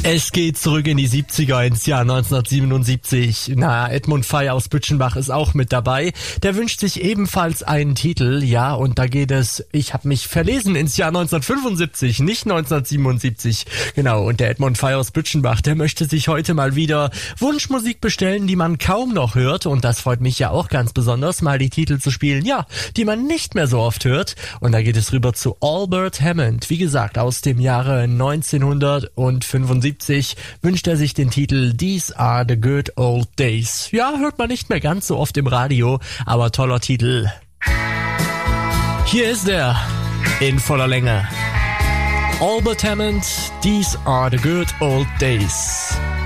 Es geht zurück in die 70er, ins Jahr 1977. Edmund Fey aus Bütchenbach ist auch mit dabei. Der wünscht sich ebenfalls einen Titel. Ja, und da geht es, ich habe mich verlesen, ins Jahr 1975, nicht 1977. Genau, und der Edmund Fey aus Bütchenbach, der möchte sich heute mal wieder Wunschmusik bestellen, die man kaum noch hört. Und das freut mich ja auch ganz besonders, mal die Titel zu spielen, ja, die man nicht mehr so oft hört. Und da geht es rüber zu Albert Hammond. Wie gesagt, aus dem Jahre 1975 wünscht er sich den Titel These Are the Good Old Days. Ja, hört man nicht mehr ganz so oft im Radio, aber toller Titel. Hier ist er in voller Länge. Albert Hammond, These Are the Good Old Days.